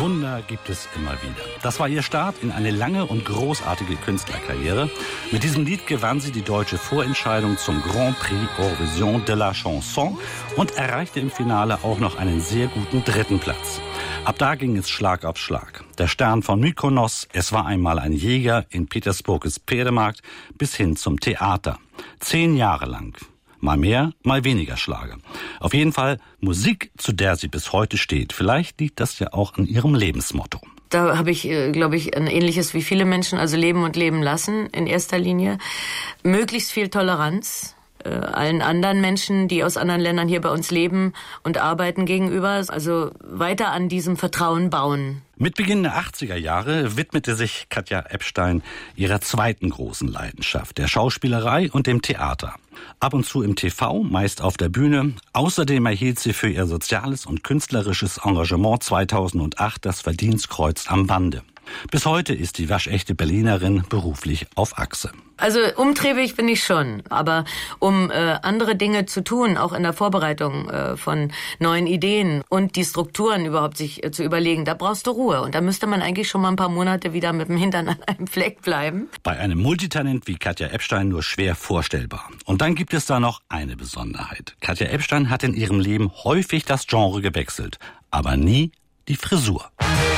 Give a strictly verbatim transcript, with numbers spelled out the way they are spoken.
Wunder gibt es immer wieder. Das war ihr Start in eine lange und großartige Künstlerkarriere. Mit diesem Lied gewann sie die deutsche Vorentscheidung zum Grand Prix Eurovision de la Chanson und erreichte im Finale auch noch einen sehr guten dritten Platz. Ab da ging es Schlag auf Schlag. Der Stern von Mykonos, Es war einmal ein Jäger, in Petersburg ist Pferdemarkt, bis hin zum Theater. Zehn Jahre lang. Mal mehr, mal weniger Schlager. Auf jeden Fall Musik, zu der sie bis heute steht. Vielleicht liegt das ja auch an ihrem Lebensmotto. Da habe ich, glaube ich, ein ähnliches wie viele Menschen, also leben und leben lassen in erster Linie. Möglichst viel Toleranz äh, allen anderen Menschen, die aus anderen Ländern hier bei uns leben und arbeiten gegenüber. Also weiter an diesem Vertrauen bauen. Mit Beginn der achtziger Jahre widmete sich Katja Ebstein ihrer zweiten großen Leidenschaft, der Schauspielerei und dem Theater. Ab und zu im T V, meist auf der Bühne. Außerdem erhielt sie für ihr soziales und künstlerisches Engagement zweitausendacht das Verdienstkreuz am Bande. Bis heute ist die waschechte Berlinerin beruflich auf Achse. Also umtriebig bin ich schon, aber um äh, andere Dinge zu tun, auch in der Vorbereitung äh, von neuen Ideen und die Strukturen überhaupt sich äh, zu überlegen, da brauchst du Ruhe. Und da müsste man eigentlich schon mal ein paar Monate wieder mit dem Hintern an einem Fleck bleiben. Bei einem Multitalent wie Katja Ebstein nur schwer vorstellbar. Und dann gibt es da noch eine Besonderheit. Katja Ebstein hat in ihrem Leben häufig das Genre gewechselt, aber nie die Frisur.